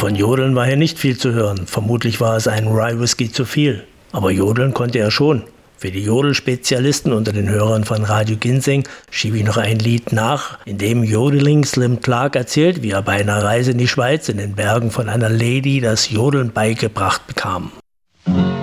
Von Jodeln war hier nicht viel zu hören. Vermutlich war es ein Rye Whisky zu viel. Aber jodeln konnte er schon. Für die Jodelspezialisten unter den Hörern von Radio Ginseng schiebe ich noch ein Lied nach, in dem Jodeling Slim Clark erzählt, wie er bei einer Reise in die Schweiz in den Bergen von einer Lady das Jodeln beigebracht bekam.